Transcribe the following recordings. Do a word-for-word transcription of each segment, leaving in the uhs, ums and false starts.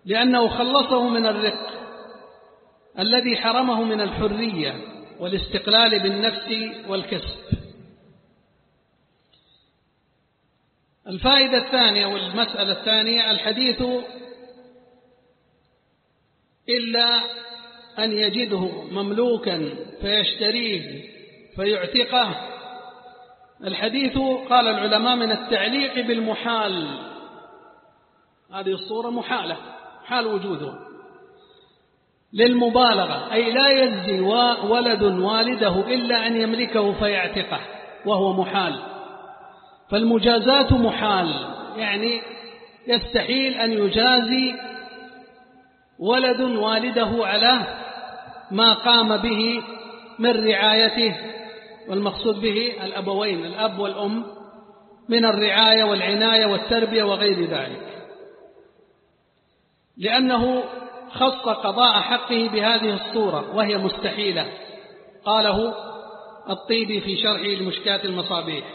لأنه خلصه من الرق الذي حرمه من الحرية والاستقلال بالنفس والكسب. الفائدة الثانية والمسألة الثانية: الحديث إلا أن يجده مملوكا فيشتريه فيعتقه. الحديث قال العلماء من التعليق بالمحال، هذه الصورة محالة، حال وجوده للمبالغة، أي لا يجزي ولد والده إلا أن يملكه فيعتقه وهو محال. فالمجازات محال، يعني يستحيل أن يجازي ولد والده على ما قام به من رعايته، والمقصود به الأبوين الأب والأم من الرعاية والعناية والتربية وغير ذلك، لأنه خص قضاء حقه بهذه الصورة وهي مستحيلة. قاله الطيبي في شرحه لمشكاة المصابيح.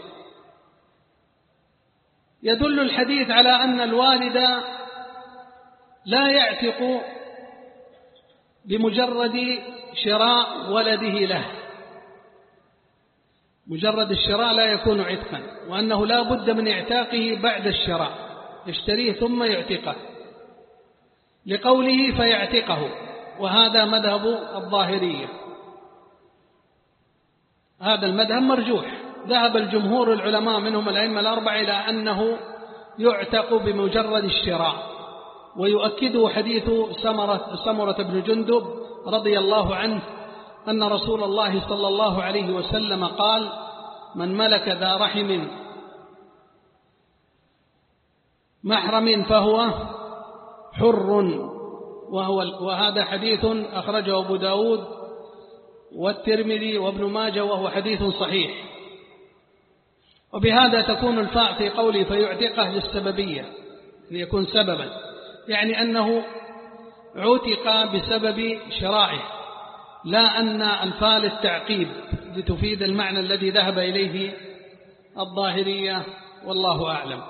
يدل الحديث على أن الوالد لا يعتق بمجرد شراء ولده له، مجرد الشراء لا يكون عتقا، وأنه لا بد من اعتاقه بعد الشراء، يشتريه ثم يعتقه، لقوله فيعتقه، وهذا مذهب الظاهرية. هذا المذهب مرجوح. ذهب الجمهور العلماء منهم الأئمة الأربعة إلى أنه يعتق بمجرد الشراء، ويؤكده حديث سمرة, سمرة بن جندب رضي الله عنه أن رسول الله صلى الله عليه وسلم قال: من ملك ذا رحم محرم فهو حر. وهو وهذا حديث أخرجه أبو داود والترمذي وابن ماجه، وهو حديث صحيح. وبهذا تكون الفاء في قوله فيعتقه للسببية، ليكون سببا، يعني أنه عتق بسبب شرائه، لا أن الفاء للتعقيب لتفيد المعنى الذي ذهب إليه الظاهرية، والله أعلم.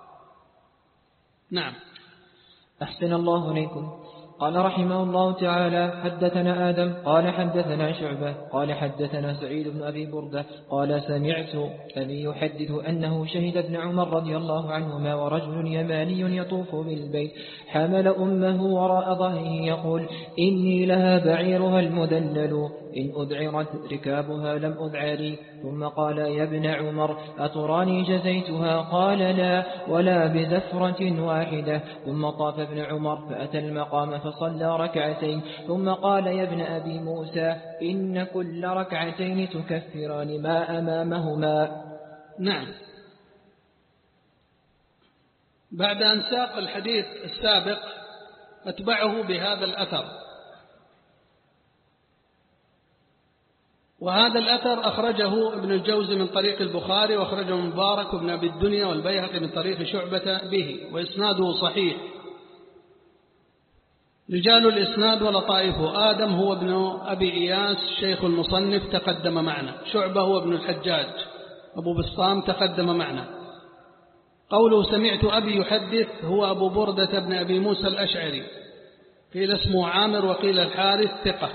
نعم. أحسن الله إليكم. قال رحمه الله تعالى: حدثنا آدم قال حدثنا شعبة قال حدثنا سعيد بن أبي بردة قال سمعت أبي يحدث أنه شهد ابن عمر رضي الله عنهما ورجل يماني يطوف بالبيت حمل أمه وراء ظهره يقول: إني لها بعيرها المدلل إن أذعرت ركابها لم أذعري. ثم قال: يا ابن عمر أتراني جزيتها؟ قال: لا، ولا بزفرة واحدة. ثم طاف ابن عمر فأتى المقام فصلى ركعتين، ثم قال: يا ابن أبي موسى إن كل ركعتين تكفران ما أمامهما. نعم. بعد أن ساق الحديث السابق أتبعه بهذا الأثر، وهذا الأثر أخرجه ابن الجوزي من طريق البخاري، وأخرجه مبارك وابن أبي الدنيا والبيهقي من طريق شعبة به، وإسناده صحيح. رجال الإسناد ولطائفه: آدم هو ابن أبي إياس شيخ المصنف تقدم معنا، شعبة هو ابن الحجاج أبو بسطام تقدم معنا. قوله سمعت أبي يحدث هو أبو بردة بن أبي موسى الأشعري، قيل اسمه عامر وقيل الحارث، ثقة.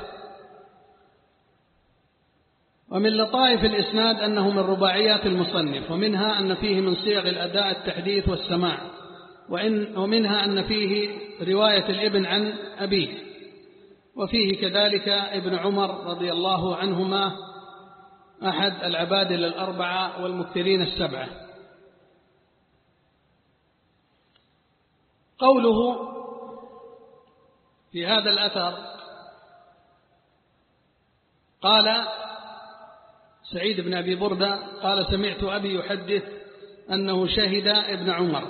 ومن لطائف الإسناد أنه من رباعيات المصنف، ومنها أن فيه من صيغ الأداء التحديث والسماع، وإن ومنها أن فيه رواية الابن عن أبيه، وفيه كذلك ابن عمر رضي الله عنهما أحد العبادلة الأربعة والمكثرين السبعة. قوله في هذا الأثر قال سعيد بن أبي بردة قال سمعت أبي يحدث أنه شهد ابن عمر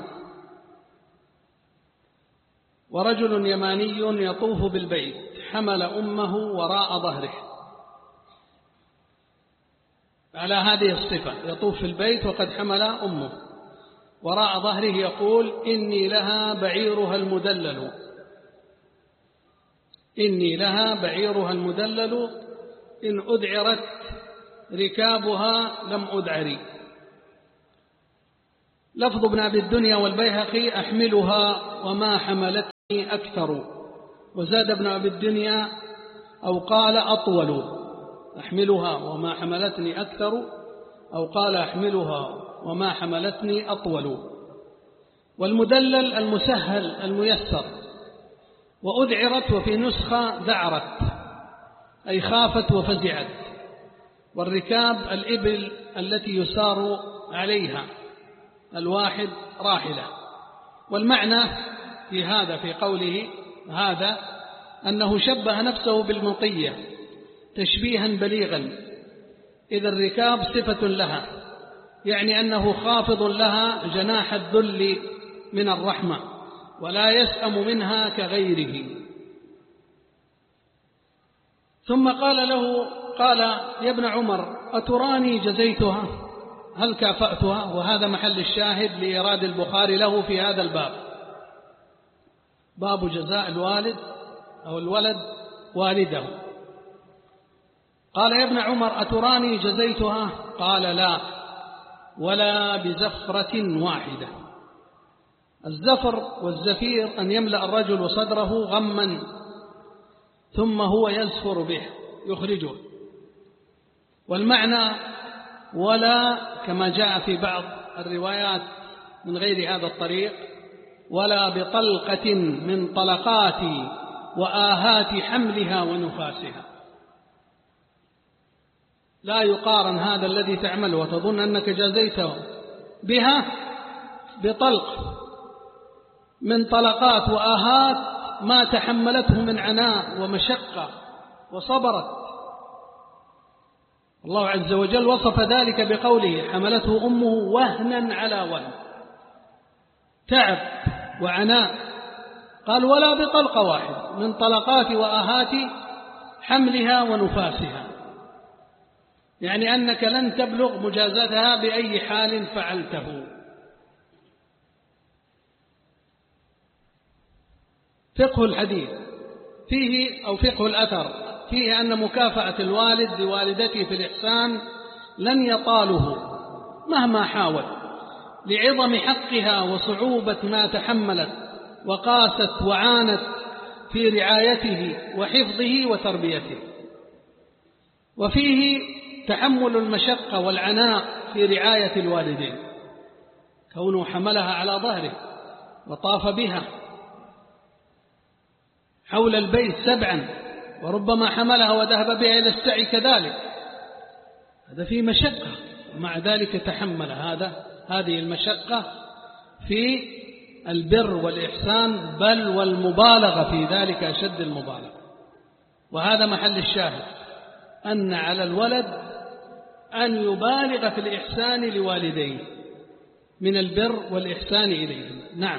ورجل يماني يطوف بالبيت حمل أمه وراء ظهره، على هذه الصفة يطوف في البيت وقد حمل أمه وراء ظهره، يقول إني لها بعيرها المدلل، إني لها بعيرها المدلل إن أذعرت ركابها لم أذعري. لفظ ابن أبي الدنيا والبيهقي أحملها وما حملت أكثر. وزاد ابن أبي الدنيا أو قال أطول أحملها وما حملتني أكثر، أو قال أحملها وما حملتني أطول. والمدلل المسهل الميسر. وأذعرت وفي نسخة ذعرت أي خافت وفزعت. والركاب الإبل التي يسار عليها، الواحد راحلة. والمعنى في هذا في قوله هذا أنه شبه نفسه بالمطية تشبيها بليغا، إذا الركاب صفة لها، يعني أنه خافض لها جناح الذل من الرحمة ولا يسأم منها كغيره. ثم قال له قال يا ابن عمر أتراني جزيتها، هل كافأتها؟ وهذا محل الشاهد لإيراد البخاري له في هذا الباب، باب جزاء الوالد أو الولد والده. قال يا ابن عمر أتراني جزيتها؟ قال لا، ولا بزفرة واحدة. الزفر والزفير أن يملأ الرجل صدره غما ثم هو يزفر به يخرجه. والمعنى ولا كما جاء في بعض الروايات من غير هذا الطريق، ولا بطلقة من طلقات وآهات حملها ونفاسها. لا يقارن هذا الذي تعمل وتظن أنك جازيته بها بطلق من طلقات وآهات ما تحملته من عناء ومشقة وصبرت. الله عز وجل وصف ذلك بقوله حملته أمه وهنا على وهن، تعب وعناء. قال ولا بطلقة واحد من طلقات وآهات حملها ونفاسها، يعني أنك لن تبلغ مجازاتها بأي حال فعلته. فقه الحديث فيه أو فقه الأثر فيه أن مكافأة الوالد لوالدته في الإحسان لن يطاله مهما حاول، لعظم حقها وصعوبة ما تحملت وقاست وعانت في رعايته وحفظه وتربيته. وفيه تحمل المشقة والعناء في رعاية الوالدين، كونه حملها على ظهره وطاف بها حول البيت سبعا، وربما حملها وذهب بها إلى السعي كذلك، هذا فيه مشقة، ومع ذلك تحمل هذا هذه المشقة في البر والإحسان، بل والمبالغة في ذلك أشد المبالغة. وهذا محل الشاهد، أن على الولد أن يبالغ في الإحسان لوالديه من البر والإحسان إليهم. نعم.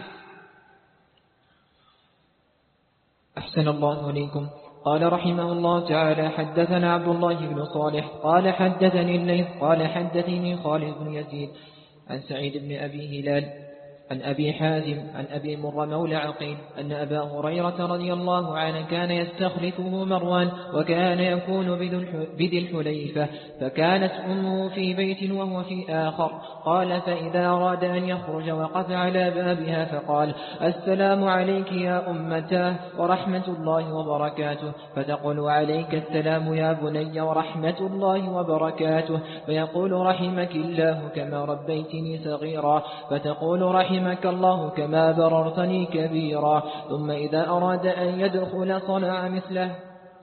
أحسن الله إليكم. قال رحمه الله تعالى حدثنا عبد الله بن صالح قال حدثني الليث قال حدثني خالد بن يزيد عن سعيد بن أبي هلال عن أبي حازم عن أبي مر مولى عقيل أن أبا هريرة رضي الله عنه كان يستخلفه مروان، وكان يكون بذي الحليفة، فكانت أمه في بيت وهو في آخر. قال فإذا أراد أن يخرج وقف على بابها فقال السلام عليك يا أمتاه ورحمة الله وبركاته، فتقول عليك السلام يا بني ورحمة الله وبركاته، فيقول رحمك الله كما ربيتني صغيرا، فتقول رحمك رحمك الله كما بررتني كبيرا. ثم إذا أراد أن يدخل صنع مثله.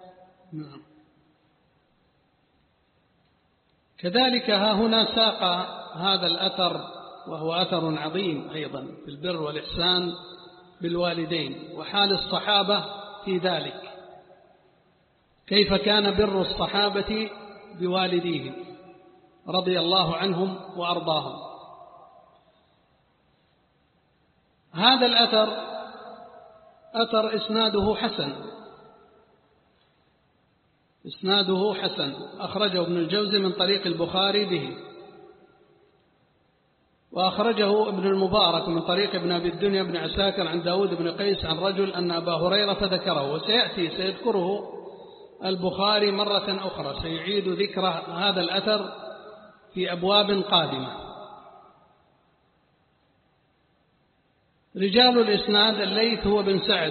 كذلك ها هنا ساق هذا الأثر، وهو أثر عظيم أيضا في البر والإحسان بالوالدين وحال الصحابة في ذلك، كيف كان بر الصحابة بوالديهم رضي الله عنهم وأرضاهم. هذا الأثر أثر إسناده حسن، إسناده حسن أخرجه ابن الجوزي من طريق البخاري به، وأخرجه ابن المبارك من طريق ابن أبي الدنيا بن عساكر عن داود بن قيس عن رجل أن أبا هريرة فذكره، وسيأتي سيذكره البخاري مرة أخرى، سيعيد ذكر هذا الأثر في أبواب قادمة. رجال الإسناد الليث هو بن سعد